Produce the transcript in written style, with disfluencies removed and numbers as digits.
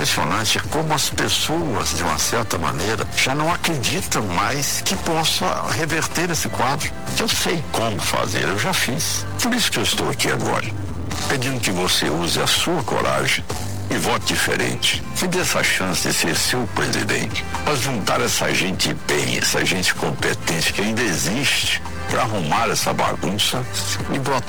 impressionante como as pessoas, de uma certa maneira, já não acreditam mais que possa reverter esse quadro. Eu sei como fazer, eu já fiz. Por isso que eu estou aqui agora, pedindo que você use a sua coragem e vote diferente. Me dê essa chance de ser seu presidente. Para juntar essa gente bem, essa gente competente que ainda existe, para arrumar essa bagunça e botar